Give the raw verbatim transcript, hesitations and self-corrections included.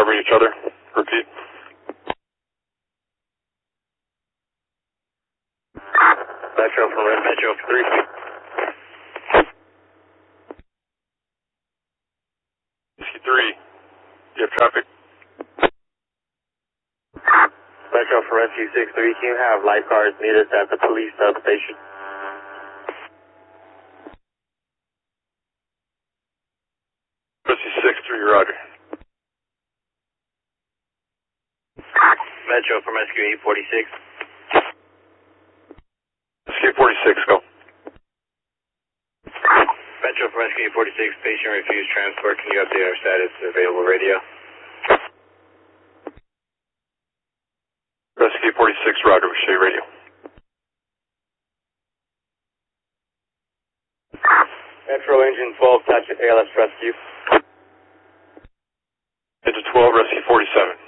covering each other. Repeat. Metro for Red Metro for three. C three, do you have traffic? Metro for Rescue six three, can you have lifeguards meet us at the police substation? Rescue six three, roger. Metro from Rescue eight forty-six. Rescue eight forty-six, go. Metro from Rescue eight forty-six, patient refused transport. Can you update our status? Available radio. Rescue eight forty-six, roger, we show you radio. Metro engine twelve, touch A L S rescue. Engine twelve, Rescue forty-seven.